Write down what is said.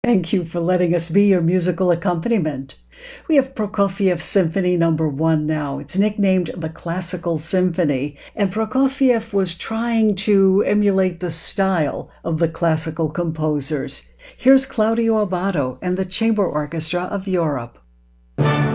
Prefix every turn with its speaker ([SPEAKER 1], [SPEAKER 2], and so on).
[SPEAKER 1] Thank you for letting us be your musical accompaniment. We have Prokofiev Symphony Number 1 now. It's nicknamed the Classical Symphony, and Prokofiev was trying to emulate the style of the classical composers. Here's Claudio Abbado and the Chamber Orchestra of Europe.